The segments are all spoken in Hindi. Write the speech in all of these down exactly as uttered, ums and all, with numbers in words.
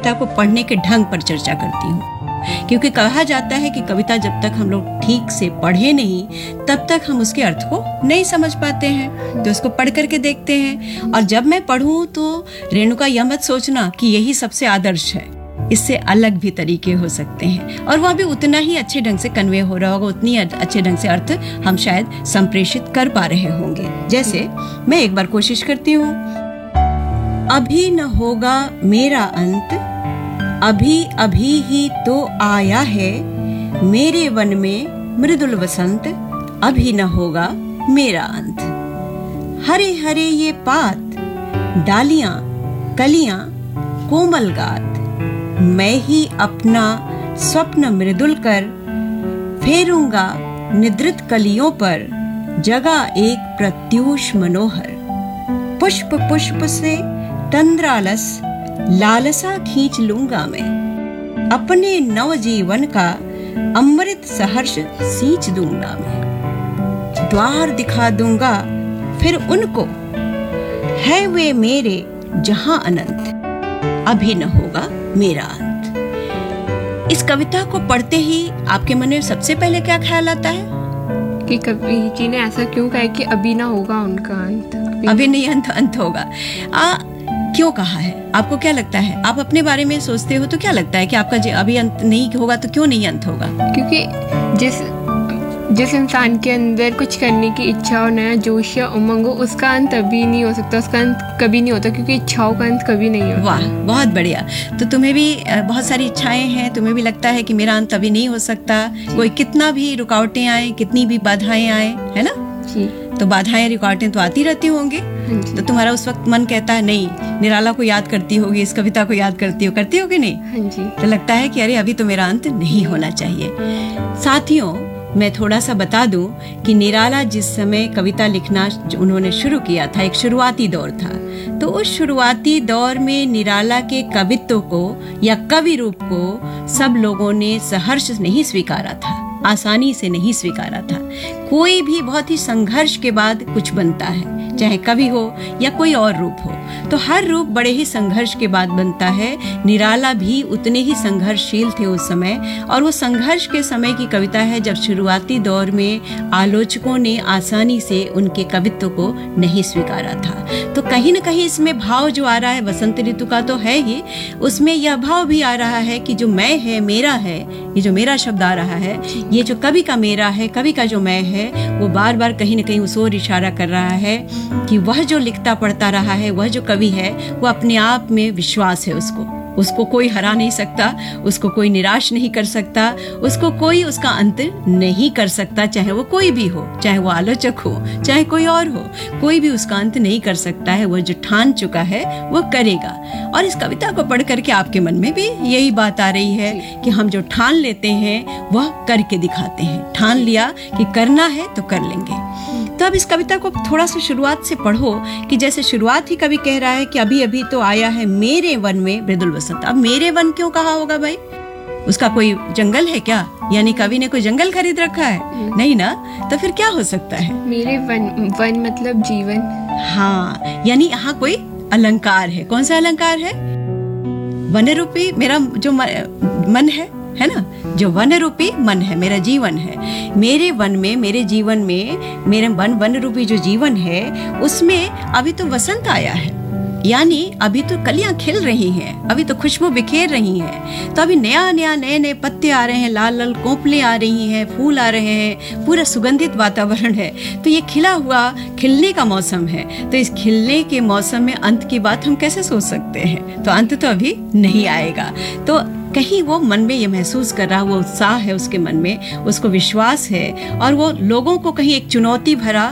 कविता को पढ़ने के ढंग पर चर्चा करती हूँ, क्योंकि कहा जाता है कि कविता जब तक हम लोग ठीक से पढ़े नहीं तब तक हम उसके अर्थ को नहीं समझ पाते हैं। तो उसको पढ़ करके देखते हैं, और जब मैं पढ़ूं तो रेणुका यह मत सोचना कि यही सबसे आदर्श है, इससे अलग भी तरीके हो सकते हैं और वह भी उतना ही अच्छे ढंग से कन्वे हो रहा होगा, उतनी अच्छे ढंग से अर्थ हम शायद संप्रेषित कर पा रहे होंगे। जैसे मैं एक बार कोशिश करती हूँ। अभी न होगा मेरा अंत, अभी अभी ही तो आया है, मेरे वन में मृदुल वसंत, अभी न होगा मेरा अंत। हरे हरे ये पात, डालियां कलियां कोमल गात, मैं ही अपना स्वप्न मृदुल कर, फेरूंगा निद्रित कलियों पर, जगह एक प्रत्यूष मनोहर। पुष्प पुष्प से तंद्रालस लालसा खींच लूंगा मैं, अपने नवजीवन का अमृत सहर्ष सींच दूंगा मैं। द्वार दिखा दूंगा फिर उनको, है वे मेरे जहां अनंत, अभी न होगा मेरा अंत। इस कविता को पढ़ते ही आपके मन में सबसे पहले क्या ख्याल आता है कि कवि जी ने ऐसा क्यों कहा कि अभी ना होगा उनका अंत, अभी, अभी नहीं अंत अंत होगा। आ, क्यों कहा है? आपको क्या लगता है? आप अपने बारे में सोचते हो तो क्या लगता है कि आपका अभी अंत नहीं होगा तो क्यों नहीं अंत होगा? क्योंकि जिस जिस इंसान के अंदर कुछ करने की इच्छा और नया जोश या उमंग हो, उसका अंत अभी नहीं हो सकता, उसका अंत कभी नहीं होता, क्योंकि इच्छाओं का अंत कभी नहीं होता। वाह, बहुत बढ़िया। तो तुम्हें भी बहुत सारी इच्छाएं हैं, तुम्हें भी लगता है कि मेरा अंत अभी नहीं हो सकता, कोई कितना भी रुकावटें आए, कितनी भी बाधाएं आए, है ना जी। तो बाधाएं रुकावटें तो आती रहती होंगी, तो तुम्हारा उस वक्त मन कहता है नहीं, निराला को याद करती होगी, इस कविता को याद करती हो करती हो कि नहीं? हाँ जी। तो लगता है कि अरे अभी तो मेरा अंत नहीं होना चाहिए। साथियों, मैं थोड़ा सा बता दूं कि निराला जिस समय कविता लिखना उन्होंने शुरू किया था, एक शुरुआती दौर था, तो उस शुरुआती दौर में निराला के कवित्व को या कवि रूप को सब लोगों ने सहर्ष नहीं स्वीकारा था, आसानी से नहीं स्वीकारा था। कोई भी बहुत ही संघर्ष के बाद कुछ बनता है, चाहे कवि हो या कोई और रूप हो, तो हर रूप बड़े ही संघर्ष के बाद बनता है। निराला भी उतने ही संघर्षशील थे उस समय, और वो संघर्ष के समय की कविता है जब शुरुआती दौर में आलोचकों ने आसानी से उनके कवित्व को नहीं स्वीकारा था। तो कहीं न कहीं इसमें भाव जो आ रहा है वसंत ऋतु का तो है ही, उसमें यह भाव भी आ रहा है कि जो मैं है, मेरा है, ये जो मेरा शब्द आ रहा है, ये जो कवि का मेरा है, कवि का जो मैं है, वो बार बार कहीं न कहीं उस ओर इशारा कर रहा है कि वह जो लिखता पढ़ता रहा है, वह जो कवि है, वो अपने आप में विश्वास है, उसको उसको कोई हरा नहीं सकता, उसको कोई निराश नहीं कर सकता, उसको कोई उसका अंत नहीं कर सकता, चाहे वो कोई भी हो, चाहे वो आलोचक हो, चाहे कोई और हो, कोई भी उसका अंत नहीं कर सकता है। वो जो ठान चुका है वो करेगा। और इस कविता को पढ़ करके आपके मन में भी यही बात आ रही है कि हम जो ठान लेते हैं वह करके दिखाते हैं। ठान लिया कि करना है तो कर लेंगे। तो अब इस कविता को थोड़ा सा शुरुआत से पढ़ो कि जैसे शुरुआत ही कवि कह रहा है कि अभी अभी तो आया है मेरे वन में मृदुल वसंत। अब मेरे वन क्यों कहा होगा भाई? उसका कोई जंगल है क्या? यानी कवि ने कोई जंगल खरीद रखा है? नहीं ना। तो फिर क्या हो सकता है? मेरे वन, वन मतलब जीवन। हाँ, यानी यहाँ कोई अलंकार है। कौन सा अलंकार है? वन रूपी मेरा जो मन है, है ना, जो वन रूपी मन है, मेरा जीवन है। मेरे वन में, मेरे जीवन में, मेरे वन वन रूपी जो जीवन है उसमें अभी तो वसंत आया है, यानी अभी तो कलियां खिल रही हैं, अभी तो खुशबू बिखेर रही हैं। तो अभी नया नया नए नए पत्ते आ रहे हैं, लाल लाल कोपलें आ रही हैं, फूल आ रहे हैं, पूरा सुगंधित वातावरण है। तो ये खिला हुआ खिलने का मौसम है। तो इस खिलने के मौसम में अंत की बात हम कैसे सोच सकते हैं? तो अंत तो अभी नहीं आएगा। तो कहीं वो मन में ये महसूस कर रहा, वो उत्साह है उसके मन में, उसको विश्वास है, और वो लोगों को कहीं एक चुनौती भरा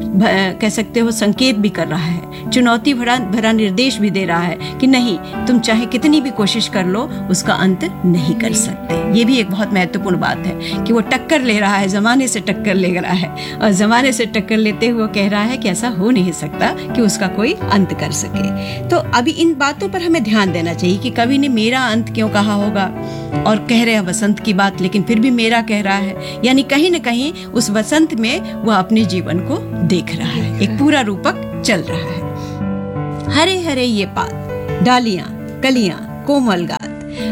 कह सकते हो संकेत भी कर रहा है, चुनौती भरा भरा निर्देश भी दे रहा है कि नहीं, तुम चाहे कितनी भी कोशिश कर लो, उसका अंत नहीं कर सकते। ये भी एक बहुत महत्वपूर्ण बात है कि वो टक्कर ले रहा है, जमाने से टक्कर ले रहा है, और जमाने से टक्कर लेते हुए कह रहा है कि ऐसा हो नहीं सकता कि उसका कोई अंत कर सके। तो अभी इन बातों पर हमें ध्यान देना चाहिए कि कवि ने मेरा अंत क्यों कहा होगा, और कह रहे हैं वसंत की बात, लेकिन फिर भी मेरा कह रहा है, यानी कहीं न कहीं उस वसंत में वह अपने जीवन को देख रहा है, एक पूरा रूपक चल रहा है। हरे हरे ये पात, डालियां कलियां कोमल गात,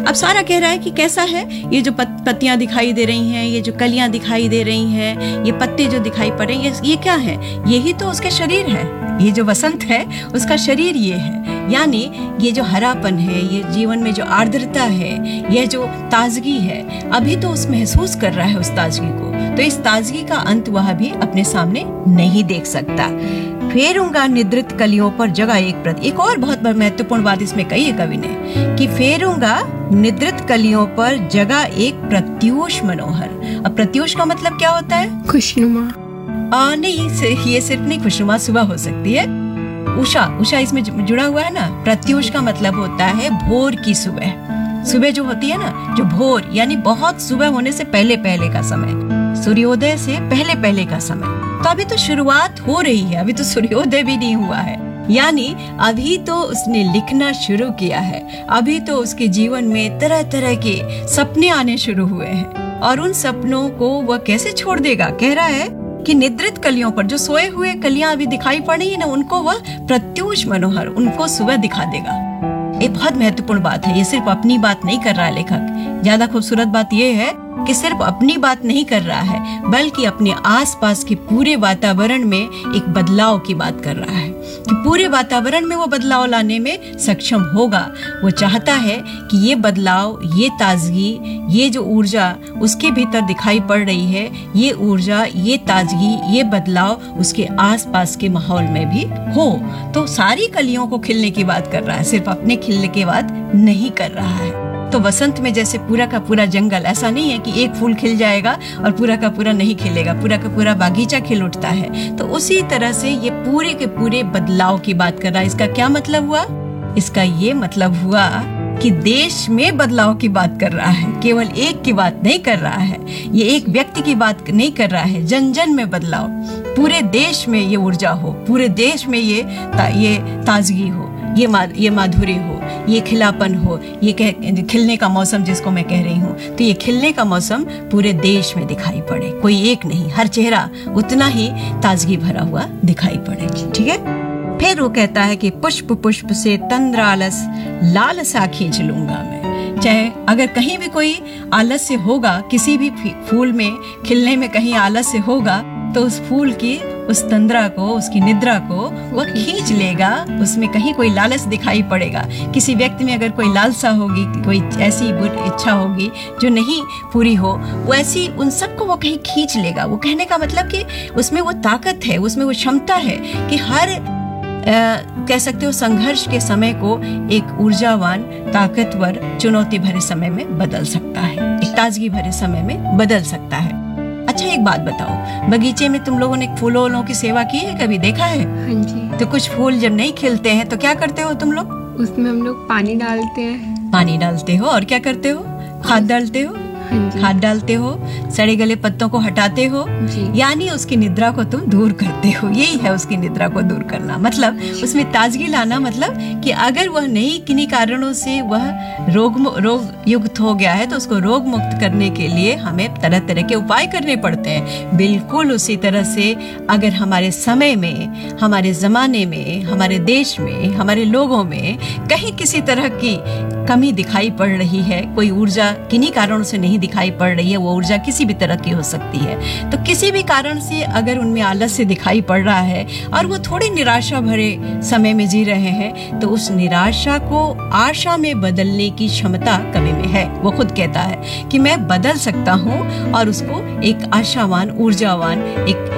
अब सारा कह रहा है कि कैसा है ये जो पत, पत्तियां दिखाई दे रही हैं, ये जो कलियां दिखाई दे रही हैं, ये पत्ते जो दिखाई पड़ रहे हैं, ये, ये क्या है? यही तो उसके शरीर है। ये जो वसंत है उसका शरीर ये है। यानी ये जो हरापन है, ये जीवन में जो आर्द्रता है, ये जो ताजगी है, अभी तो उस महसूस कर रहा है उस ताजगी को। तो इस ताजगी का अंत वह भी अपने सामने नहीं देख सकता। फेरूंगा निद्रित कलियों पर जगह एक प्रति। एक और बहुत महत्वपूर्ण बात इसमें कही है कवि ने कि फेरूंगा निद्रित कलियों पर जगह एक प्रत्यूष मनोहर। अब प्रत्यूष का मतलब क्या होता है? खुशनुमा। आ, नहीं, ये सिर्फ नहीं, खुशनुमा सुबह हो सकती है। उषा, उषा इसमें जुड़ा हुआ है ना। प्रत्यूष का मतलब होता है भोर की सुबह। सुबह जो होती है ना, जो भोर यानी बहुत सुबह होने से पहले पहले का समय, सूर्योदय से पहले पहले का समय। तो अभी तो शुरुआत हो रही है, अभी तो सूर्योदय भी नहीं हुआ है। यानी अभी तो उसने लिखना शुरू किया है, अभी तो उसके जीवन में तरह तरह के सपने आने शुरू हुए हैं। और उन सपनों को वह कैसे छोड़ देगा? कह रहा है कि निद्रित कलियों पर, जो सोए हुए कलियां अभी दिखाई पड़ रही है ना, उनको वह प्रत्यूष मनोहर, उनको सुबह दिखा देगा। एक बहुत महत्वपूर्ण बात है। ये सिर्फ अपनी बात नहीं कर रहा है लेखक। ज्यादा खूबसूरत बात यह है कि सिर्फ अपनी बात नहीं कर रहा है, बल्कि अपने आसपास के पूरे वातावरण में एक बदलाव की बात कर रहा है कि पूरे वातावरण में वो बदलाव लाने में सक्षम होगा। वो चाहता है कि ये बदलाव, ये ताजगी, ये जो ऊर्जा उसके भीतर दिखाई पड़ रही है, ये ऊर्जा, ये ताजगी, ये बदलाव उसके आसपास के माहौल में भी हो। तो सारी कलियों को खिलने की बात कर रहा है, सिर्फ अपने खिलने की बात नहीं कर रहा है। तो वसंत में जैसे पूरा का पूरा जंगल, ऐसा नहीं है कि एक फूल खिल जाएगा और पूरा का पूरा नहीं खिलेगा, पूरा का पूरा बागीचा खिल उठता है। तो उसी तरह से ये पूरे के पूरे बदलाव की बात कर रहा है। इसका क्या मतलब हुआ? इसका ये मतलब हुआ कि देश में बदलाव की बात कर रहा है, केवल एक की बात नहीं कर रहा है, ये एक व्यक्ति की बात नहीं कर रहा है। जन जन में बदलाव, पूरे देश में ये ऊर्जा हो, पूरे देश में ये ता, ये ताजगी हो, ये मा, ये माधुर्य हो, ये खिलापन हो, ये कह, खिलने का मौसम जिसको मैं कह रही हूँ। तो ये खिलने का मौसम पूरे देश में दिखाई पड़े, कोई एक नहीं, हर चेहरा उतना ही ताजगी भरा हुआ दिखाई पड़े। ठीक है। फिर वो कहता है कि पुष्प पुष्प से तंद्र आलस लालसा खींच लूंगा मैं। चाहे अगर कहीं भी कोई आलस्य होगा, किसी भी फूल में खिलने में कहीं आलस्य होगा, तो उस फूल की उस तंद्रा को, उसकी निद्रा को वो खींच लेगा। उसमें कहीं कोई लालच दिखाई पड़ेगा, किसी व्यक्ति में अगर कोई लालसा होगी, कोई ऐसी इच्छा होगी जो नहीं पूरी हो, वो ऐसी उन सबको वो कहीं खींच लेगा। वो कहने का मतलब कि उसमें वो ताकत है, उसमें वो क्षमता है कि हर आ, कह सकते हो संघर्ष के समय को एक ऊर्जावान, ताकतवर, चुनौती भरे समय में बदल सकता है, एक ताजगी भरे समय में बदल सकता है। अच्छा, एक बात बताओ, बगीचे में तुम लोगों ने फूलों वूलों की सेवा की है, कभी देखा है? हाँ जी। तो कुछ फूल जब नहीं खिलते हैं तो क्या करते हो तुम लोग? उसमें हम लोग पानी डालते हैं। पानी डालते हो और क्या करते हो? खाद डालते हो। हाँ जी। खाद डालते हो, सड़े गले पत्तों को हटाते हो, यानी उसकी निद्रा को तुम दूर करते हो। यही है उसकी निद्रा को दूर करना, मतलब उसमें ताजगी लाना। मतलब कि अगर वह नहीं किन्हीं कारणों से वह रोग रोग युक्त हो गया है तो उसको रोग मुक्त करने के लिए हमें तरह तरह के उपाय करने पड़ते हैं। बिल्कुल उसी तरह से अगर हमारे समय में, हमारे जमाने में, हमारे देश में, हमारे लोगों में कहीं किसी तरह की कमी दिखाई पड़ रही है, कोई ऊर्जा किन्हीं कारणों से नहीं दिखाई पड़ रही है, वो ऊर्जा किसी भी तरह की हो सकती है, तो किसी भी कारण से अगर उनमें आलस्य दिखाई पड़ रहा है और वो थोड़ी निराशा भरे समय में जी रहे हैं, तो उस निराशा को आशा में बदलने की क्षमता कवि में है। वो खुद कहता है कि मैं बदल सकता हूँ और उसको एक आशावान, ऊर्जावान, एक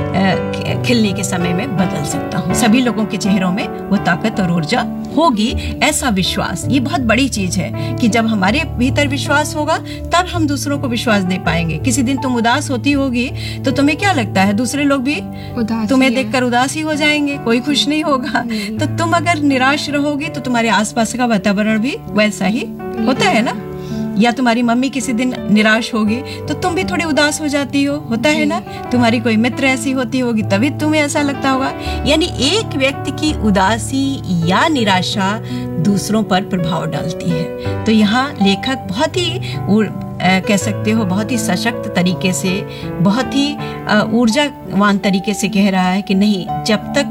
खिलने के समय में बदल सकता हूँ। सभी लोगों के चेहरों में वो ताकत और ऊर्जा होगी, ऐसा विश्वास। ये बहुत बड़ी चीज है कि जब हमारे भीतर विश्वास होगा तब हम दूसरों को विश्वास दे पाएंगे। किसी दिन तुम उदास होती होगी तो तुम्हें क्या लगता है, दूसरे लोग भी तुम्हें देखकर उदास ही हो जाएंगे, कोई खुश नहीं होगा। तो तुम अगर निराश रहोगी तो तुम्हारे आसपास का वातावरण भी वैसा ही होता है ना। या तुम्हारी मम्मी किसी दिन निराश होगी तो तुम भी थोड़ी उदास हो जाती हो, होता है ना। तुम्हारी कोई मित्र ऐसी होती होगी तभी तुम्हें ऐसा लगता होगा। यानी एक व्यक्ति की उदासी या निराशा दूसरों पर प्रभाव डालती है। तो यहाँ लेखक बहुत ही कह सकते हो बहुत ही सशक्त तरीके से, बहुत ही ऊर्जावान तरीके से कह रहा है कि नहीं, जब तक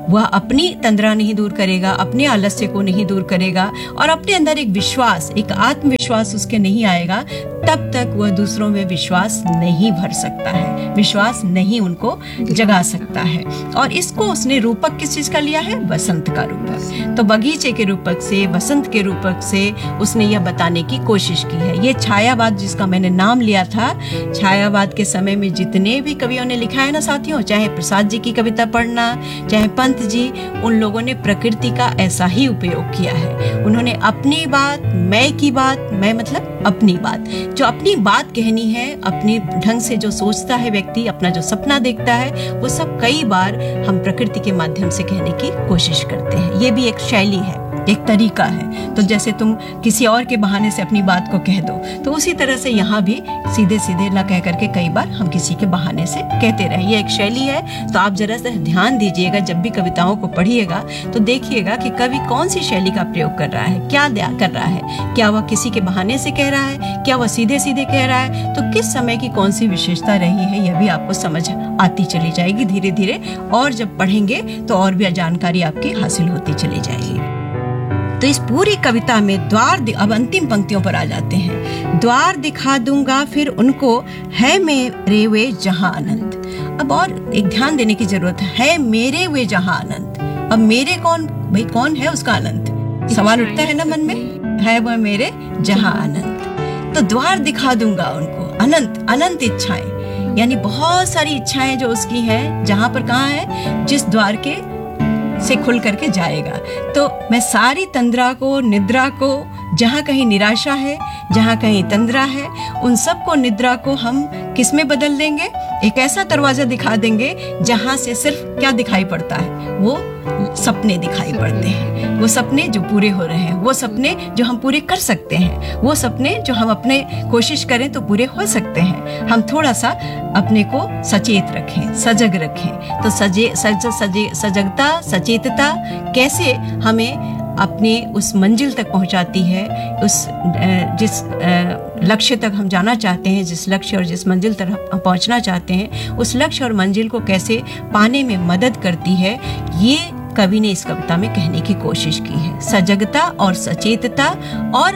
वह अपनी तंद्रा नहीं दूर करेगा, अपने आलस्य को नहीं दूर करेगा और अपने अंदर एक विश्वास, एक आत्मविश्वास उसके नहीं आएगा, तब तक वह दूसरों में विश्वास नहीं भर सकता है, विश्वास नहीं उनको जगा सकता है। और इसको उसने रूपक किस चीज का लिया है? वसंत का रूपक। तो बगीचे के रूपक से, वसंत के रूपक से उसने यह बताने की कोशिश की है। ये छायावाद जिसका मैंने नाम लिया था, छायावाद के समय में जितने भी कवियों ने लिखा है ना साथियों, चाहे प्रसाद जी की कविता पढ़ना, चाहे पंत जी, उन लोगों ने प्रकृति का ऐसा ही उपयोग किया है। उन्होंने अपनी बात, मैं की बात, मैं मतलब अपनी बात, जो अपनी बात कहनी है, अपने ढंग से जो सोचता है व्यक्ति, अपना जो सपना देखता है, वो सब कई बार हम प्रकृति के माध्यम से कहने की कोशिश करते हैं। ये भी एक शैली है, एक तरीका है। तो जैसे तुम किसी और के बहाने से अपनी बात को कह दो, तो उसी तरह से यहाँ भी सीधे सीधे ना कह करके कई बार हम किसी के बहाने से कहते रहे। ये एक शैली है। तो आप जरा सा ध्यान दीजिएगा, जब भी कविताओं को पढ़िएगा तो देखिएगा कि कवि कौन सी शैली का प्रयोग कर रहा है, क्या कर रहा है, क्या वह किसी के बहाने से कह रहा है, क्या वह सीधे सीधे कह रहा है, तो किस समय की कौन सी विशेषता रही है, यह भी आपको समझ आती चली जाएगी धीरे धीरे। और जब पढ़ेंगे तो और भी जानकारी आपकी हासिल होती चली जाएगी। तो इस पूरी कविता में द्वार, अब अंतिम पंक्तियों पर आ जाते हैं। द्वार दिखा दूंगा फिर उनको, है मेरे वे जहां अनंत। अब और एक ध्यान देने की जरूरत है, मेरे वे जहां अनंत। अब मेरे कौन, भाई कौन है उसका अनंत? सवाल उठता है ना मन में, है वह मेरे जहां अनंत। तो द्वार दिखा दूंगा उनको, अनंत अनंत इच्छाएं, यानी बहुत सारी इच्छाएं जो उसकी हैं, जहां पर कहाँ है, जिस द्वार के से खुल करके जाएगा। तो मैं सारी तंद्रा को, निद्रा को, जहाँ कहीं निराशा है, जहाँ कहीं तंद्रा है, उन सब को, निद्रा को हम किस में बदल देंगे? एक ऐसा दरवाजा दिखा देंगे जहाँ से सिर्फ क्या दिखाई पड़ता है? वो सपने दिखाई पड़ते हैं, वो सपने जो पूरे हो रहे हैं, वो सपने जो हम पूरे कर सकते हैं, वो सपने जो हम अपने कोशिश करें तो पूरे हो सकते हैं। हम थोड़ा सा अपने को सचेत रखें, सजग रखें। तो सजे सज सजे सजगता, सचेतता कैसे हमें अपने उस मंजिल तक पहुंचाती है, उस जिस लक्ष्य तक हम जाना चाहते हैं, जिस लक्ष्य और जिस मंजिल तक हम पहुंचना चाहते हैं, उस लक्ष्य और मंजिल को कैसे पाने में मदद करती है, ये कवि ने इस कविता में कहने की कोशिश की है। सजगता और सचेतता और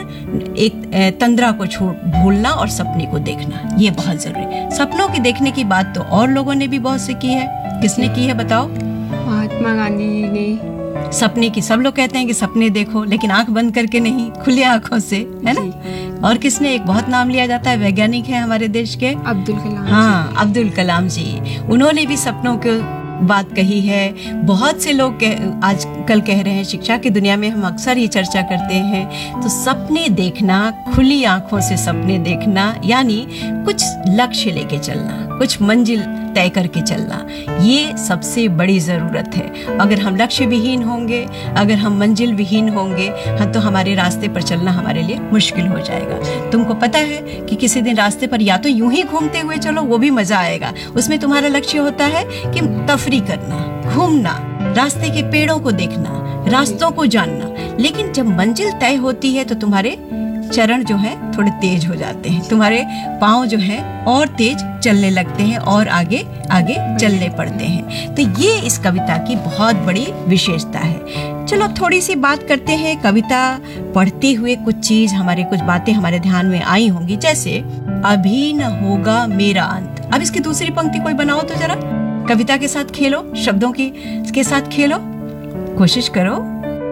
एक तंद्रा को छोड़ भूलना और सपने को देखना, ये बहुत जरूरी है। सपनों की देखने की बात तो और लोगों ने भी बहुत से की है। किसने की है बताओ? महात्मा गांधी जी ने। सपने की सब लोग कहते हैं कि सपने देखो, लेकिन आंख बंद करके नहीं, खुली आंखों से, है ना। और किसने, एक बहुत नाम लिया जाता है, वैज्ञानिक है हमारे देश के, अब्दुल कलाम। हाँ, अब्दुल कलाम जी। उन्होंने भी सपनों के बात कही है। बहुत से लोग आजकल कह रहे हैं, शिक्षा की दुनिया में हम अक्सर ये चर्चा करते हैं। तो सपने देखना, खुली आंखों से सपने देखना, यानी कुछ लक्ष्य लेके चलना, कुछ मंजिल तय करके चलना, ये सबसे बड़ी ज़रूरत है। अगर हम लक्ष्य विहीन होंगे, अगर हम मंजिल विहीन होंगे, हाँ, तो हमारे रास्ते पर चलना हमारे लिए मुश्किल हो जाएगा। तुमको पता है कि किसी दिन रास्ते पर या तो यूं ही घूमते हुए चलो, वो भी मजा आएगा। उसमें तुम्हारा लक्ष्य होता है कि तफरी करना, घूमना, रास्ते के पेड़ों को देखना, रास्तों को जानना। लेकिन जब मंजिल तय होती है तो तुम्हारे चरण जो है थोड़े तेज हो जाते हैं, तुम्हारे पांव जो है और तेज चलने लगते हैं और आगे आगे चलने पड़ते हैं। तो ये इस कविता की बहुत बड़ी विशेषता है। चलो थोड़ी सी बात करते हैं। कविता पढ़ते हुए कुछ चीज हमारे कुछ बातें हमारे ध्यान में आई होंगी, जैसे अभी न होगा मेरा अंत। अब इसकी दूसरी पंक्ति कोई बनाओ तो जरा, कविता के साथ खेलो, शब्दों की के साथ खेलो, कोशिश करो।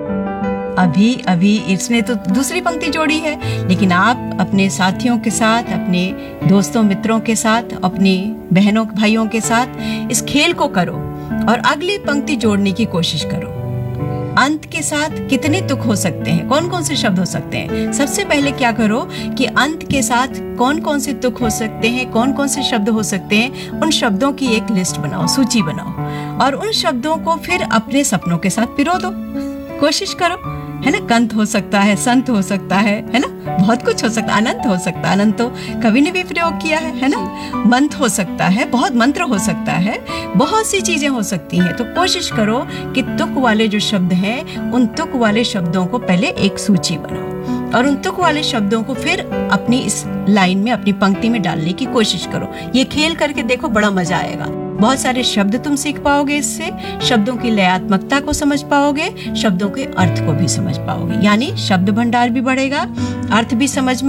अभी अभी इसने तो दूसरी पंक्ति जोड़ी है, लेकिन आप अपने साथियों के साथ, अपने दोस्तों मित्रों के साथ, अपनी बहनों भाइयों के साथ इस खेल को करो और अगली पंक्ति जोड़ने की कोशिश करो। अंत के साथ कितने तुक हो सकते हैं, कौन कौन से शब्द हो सकते हैं? सबसे पहले क्या करो कि अंत के साथ कौन कौन से तुक हो सकते हैं, कौन कौन से शब्द हो सकते हैं, उन शब्दों की एक लिस्ट बनाओ, सूची बनाओ, और उन शब्दों को फिर अपने सपनों के साथ पिरो दो। कोशिश करो, है ना। कंत हो सकता है, संत हो सकता है, है ना, बहुत कुछ हो सकता है। अनंत हो सकता है, अनंत तो कवि ने भी प्रयोग किया है, है ना। मंत्र हो सकता है, बहुत मंत्र हो सकता है, बहुत सी चीजें हो सकती हैं। तो कोशिश करो कि तुक वाले जो शब्द हैं, उन तुक वाले शब्दों को पहले एक सूची बनाओ और उन तुक वाले शब्दों को फिर अपनी इस लाइन में, अपनी पंक्ति में डालने की कोशिश करो। ये खेल करके देखो, बड़ा मजा आएगा। बहुत सारे शब्द तुम सीख पाओगे, इससे शब्दों की लयात्मकता को समझ पाओगे, शब्दों के अर्थ को भी समझ पाओगे, यानी शब्द भंडार भी बढ़ेगा, अर्थ भी समझ में